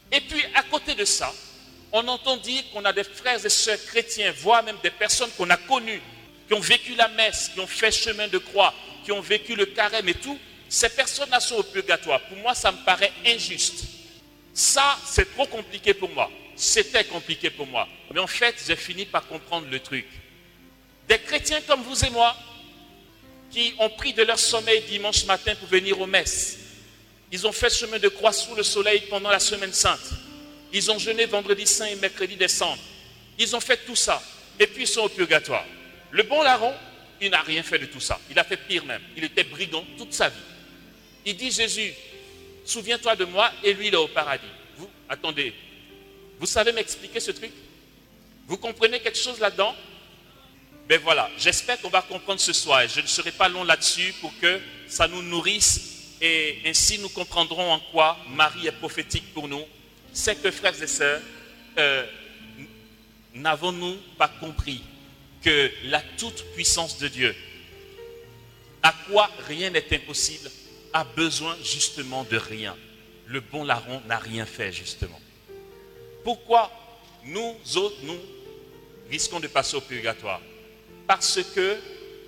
Et puis, à côté de ça, on entend dire qu'on a des frères et sœurs chrétiens, voire même des personnes qu'on a connues, qui ont vécu la messe, qui ont fait chemin de croix, qui ont vécu le carême et tout. Ces personnes-là sont au purgatoire. Pour moi, ça me paraît injuste. Ça, c'est trop compliqué pour moi. C'était compliqué pour moi. Mais en fait, j'ai fini par comprendre le truc. Des chrétiens comme vous et moi, qui ont pris de leur sommeil dimanche matin pour venir aux messes. Ils ont fait chemin de croix sous le soleil pendant la semaine sainte. Ils ont jeûné vendredi saint et mercredi décembre. Ils ont fait tout ça. Et puis ils sont au purgatoire. Le bon larron, il n'a rien fait de tout ça. Il a fait pire même. Il était brigand toute sa vie. Il dit Jésus, souviens-toi de moi, et lui il est au paradis. Vous, attendez, vous savez m'expliquer ce truc? Vous comprenez quelque chose là-dedans? Ben voilà, j'espère qu'on va comprendre ce soir. Et je ne serai pas long là-dessus pour que ça nous nourrisse. Et ainsi nous comprendrons en quoi Marie est prophétique pour nous. C'est que, frères et sœurs, n'avons-nous pas compris que la toute-puissance de Dieu, à quoi rien n'est impossible, a besoin justement de rien. Le bon larron n'a rien fait justement. Pourquoi nous autres, nous risquons de passer au purgatoire? Parce que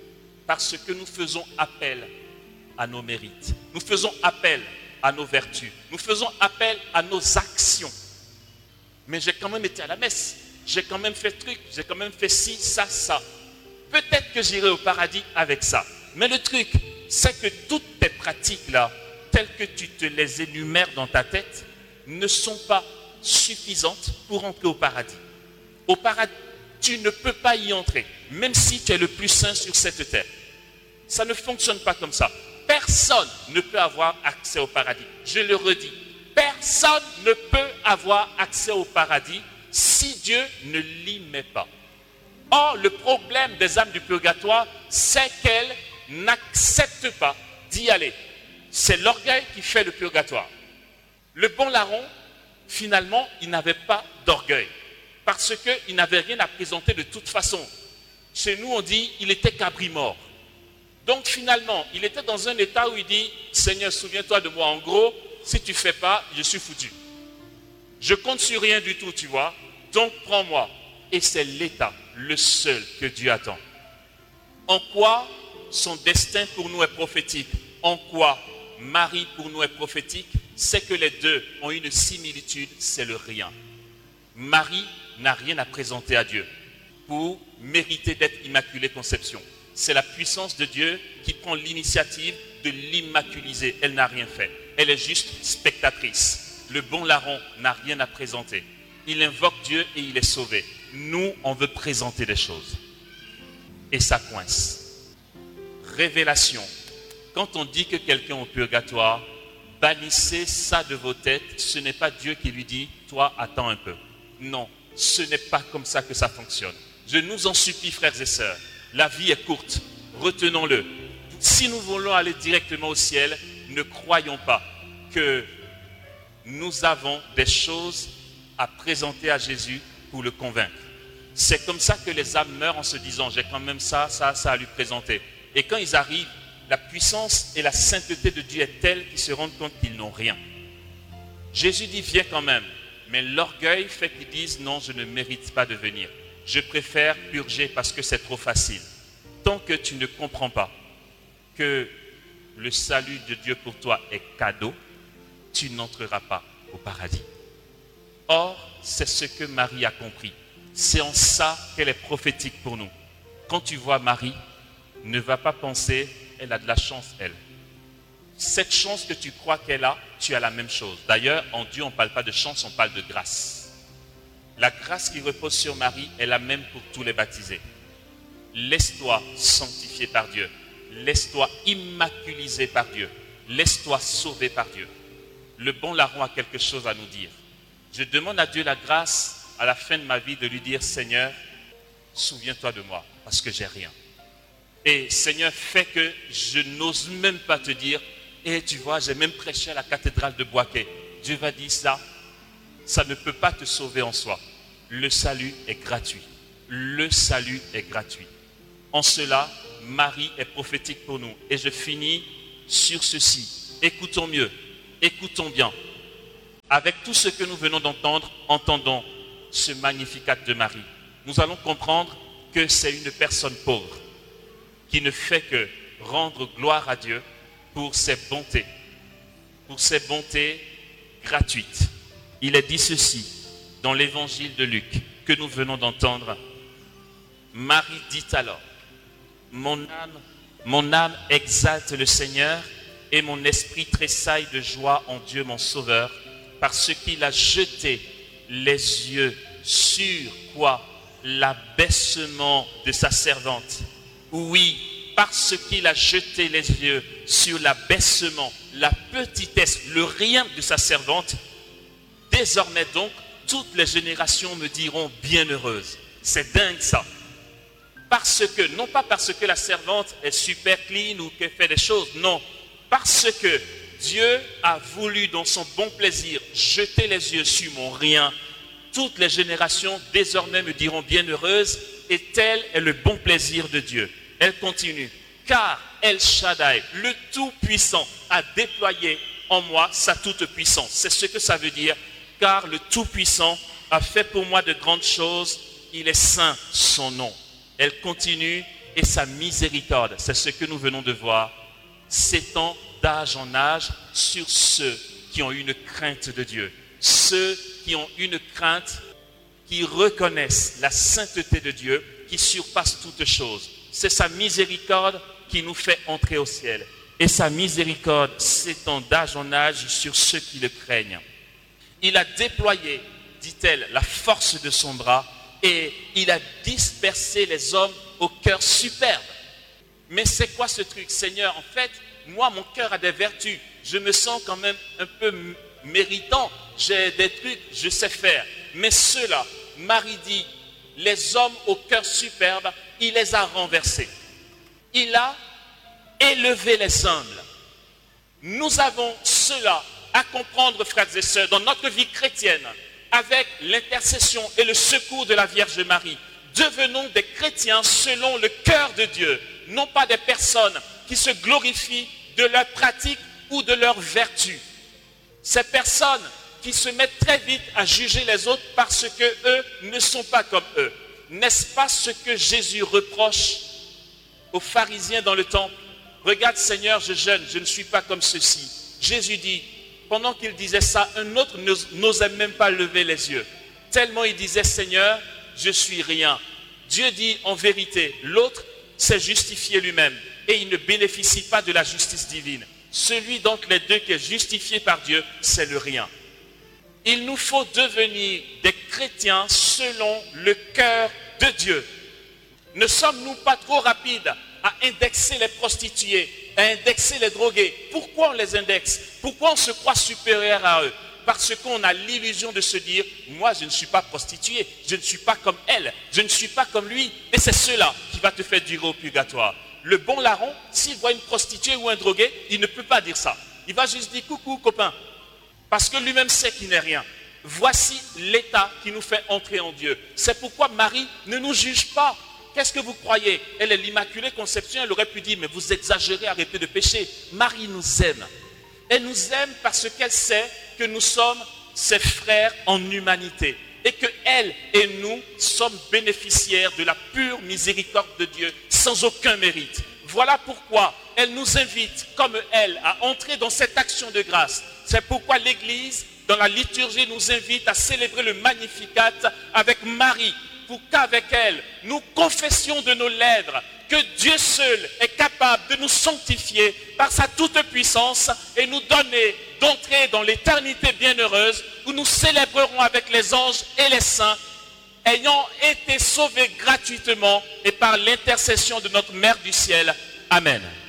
nous faisons appel à nos mérites. Nous faisons appel à nos vertus. Nous faisons appel à nos actions. Mais j'ai quand même été à la messe. J'ai quand même fait truc. J'ai quand même fait ci, ça, ça. Peut-être que j'irai au paradis avec ça. Mais le truc, c'est que toutes tes pratiques-là, telles que tu te les énumères dans ta tête, ne sont pas suffisantes pour entrer au paradis. Au paradis, tu ne peux pas y entrer, même si tu es le plus saint sur cette terre. Ça ne fonctionne pas comme ça. Personne ne peut avoir accès au paradis. Je le redis. Personne ne peut avoir accès au paradis si Dieu ne l'y met pas. Or, le problème des âmes du purgatoire, c'est qu'elles n'acceptent pas d'y aller. C'est l'orgueil qui fait le purgatoire. Le bon larron, finalement, il n'avait pas d'orgueil. Parce qu'il n'avait rien à présenter de toute façon. Chez nous, on dit, il était cabri mort. Donc finalement, il était dans un état où il dit, Seigneur, souviens-toi de moi. En gros, si tu ne fais pas, je suis foutu. Je compte sur rien du tout, tu vois. Donc prends-moi. Et c'est l'état, le seul que Dieu attend. En quoi son destin pour nous est prophétique? En quoi Marie pour nous est prophétique? C'est que les deux ont une similitude, c'est le rien. Marie n'a rien à présenter à Dieu pour mériter d'être immaculée conception. C'est la puissance de Dieu qui prend l'initiative de l'immaculiser. Elle n'a rien fait. Elle est juste spectatrice. Le bon larron n'a rien à présenter. Il invoque Dieu et il est sauvé. Nous, on veut présenter des choses. Et ça coince. Révélation. Quand on dit que quelqu'un est au purgatoire, bannissez ça de vos têtes. Ce n'est pas Dieu qui lui dit, toi, attends un peu. Non, ce n'est pas comme ça que ça fonctionne. Je nous en supplie, frères et sœurs. La vie est courte, retenons-le. Si nous voulons aller directement au ciel, ne croyons pas que nous avons des choses à présenter à Jésus pour le convaincre. C'est comme ça que les âmes meurent en se disant, j'ai quand même ça à lui présenter. Et quand ils arrivent, la puissance et la sainteté de Dieu est telle qu'ils se rendent compte qu'ils n'ont rien. Jésus dit, viens quand même. Mais l'orgueil fait qu'ils disent, non, je ne mérite pas de venir. Je préfère purger parce que c'est trop facile. Tant que tu ne comprends pas que le salut de Dieu pour toi est cadeau, tu n'entreras pas au paradis. Or, c'est ce que Marie a compris. C'est en ça qu'elle est prophétique pour nous. Quand tu vois Marie, ne va pas penser, elle a de la chance, elle. Cette chance que tu crois qu'elle a, tu as la même chose. D'ailleurs, en Dieu, on ne parle pas de chance, on parle de grâce. La grâce qui repose sur Marie est la même pour tous les baptisés. Laisse-toi sanctifier par Dieu. Laisse-toi immaculiser par Dieu. Laisse-toi sauver par Dieu. Le bon larron a quelque chose à nous dire. Je demande à Dieu la grâce à la fin de ma vie de lui dire, Seigneur, souviens-toi de moi parce que j'ai rien. Et Seigneur, fais que je n'ose même pas te dire, et tu vois, j'ai même prêché à la cathédrale de Boaké. Dieu va dire ça ne peut pas te sauver en soi. Le salut est gratuit. Le salut est gratuit. En cela, Marie est prophétique pour nous. Et je finis sur ceci. Écoutons mieux, écoutons bien. avec tout ce que nous venons d'entendre, entendons ce Magnificat de Marie. Nous allons comprendre que c'est une personne pauvre qui ne fait que rendre gloire à Dieu pour ses bontés gratuites. Il est dit ceci dans l'évangile de Luc que nous venons d'entendre. Marie dit alors, mon âme exalte le Seigneur et mon esprit tressaille de joie en Dieu mon Sauveur, parce qu'il a jeté les yeux sur quoi? L'abaissement de sa servante. Oui, parce qu'il a jeté les yeux sur l'abaissement, la petitesse, le rien de sa servante, désormais donc, toutes les générations me diront bienheureuse. C'est dingue ça. Parce que, non pas parce que la servante est super clean ou qu'elle fait des choses, non. Parce que Dieu a voulu dans son bon plaisir jeter les yeux sur mon rien. Toutes les générations désormais me diront bienheureuse, et tel est le bon plaisir de Dieu. Elle continue. Car El Shaddai, le Tout-Puissant, a déployé en moi sa toute-puissance. C'est ce que ça veut dire. Car le Tout-Puissant a fait pour moi de grandes choses. Il est saint son nom. Elle continue. Et sa miséricorde, c'est ce que nous venons de voir, s'étend d'âge en âge sur ceux qui ont une crainte de Dieu. Ceux qui ont une crainte, qui reconnaissent la sainteté de Dieu, qui surpasse toute chose. C'est sa miséricorde qui nous fait entrer au ciel. Et sa miséricorde s'étend d'âge en âge sur ceux qui le craignent. Il a déployé, dit-elle, la force de son bras et il a dispersé les hommes au cœur superbe. Mais c'est quoi ce truc, Seigneur? En fait, moi, mon cœur a des vertus. Je me sens quand même un peu méritant. J'ai des trucs, je sais faire. Mais ceux-là, Marie dit, les hommes au cœur superbe, il les a renversés. Il a élevé les humbles. Nous avons cela à comprendre, frères et sœurs, dans notre vie chrétienne, avec l'intercession et le secours de la Vierge Marie. Devenons des chrétiens selon le cœur de Dieu, non pas des personnes qui se glorifient de leur pratique ou de leur vertu. Ces personnes qui se mettent très vite à juger les autres parce que eux ne sont pas comme eux. N'est-ce pas ce que Jésus reproche aux pharisiens dans le temple? Regarde Seigneur, je jeûne, je ne suis pas comme ceux-ci. Jésus dit, pendant qu'il disait ça, un autre n'osait même pas lever les yeux. Tellement il disait, Seigneur, je suis rien. Dieu dit en vérité, l'autre s'est justifié lui-même et il ne bénéficie pas de la justice divine. Celui d'entre les deux qui est justifié par Dieu, c'est le rien. Il nous faut devenir des chrétiens selon le cœur de Dieu. Ne sommes-nous pas trop rapides à indexer les prostituées, à indexer les drogués? Pourquoi on les indexe? Pourquoi on se croit supérieur à eux? Parce qu'on a l'illusion de se dire, moi je ne suis pas prostituée, je ne suis pas comme elle, je ne suis pas comme lui. Et c'est cela qui va te faire durer au purgatoire. Le bon larron, s'il voit une prostituée ou un drogué, il ne peut pas dire ça. Il va juste dire, coucou copain. Parce que lui-même sait qu'il n'est rien. Voici l'état qui nous fait entrer en Dieu. C'est pourquoi Marie ne nous juge pas. Qu'est-ce que vous croyez? Elle est l'Immaculée Conception, elle aurait pu dire, mais vous exagérez, arrêtez de pécher. Marie nous aime. Elle nous aime parce qu'elle sait que nous sommes ses frères en humanité. Et que elle et nous sommes bénéficiaires de la pure miséricorde de Dieu, sans aucun mérite. Voilà pourquoi elle nous invite, comme elle, à entrer dans cette action de grâce. C'est pourquoi l'Église, dans la liturgie, nous invite à célébrer le Magnificat avec Marie, pour qu'avec elle, nous confessions de nos lèvres que Dieu seul est capable de nous sanctifier par sa toute-puissance et nous donner d'entrer dans l'éternité bienheureuse où nous célébrerons avec les anges et les saints, ayant été sauvés gratuitement et par l'intercession de notre Mère du ciel. Amen.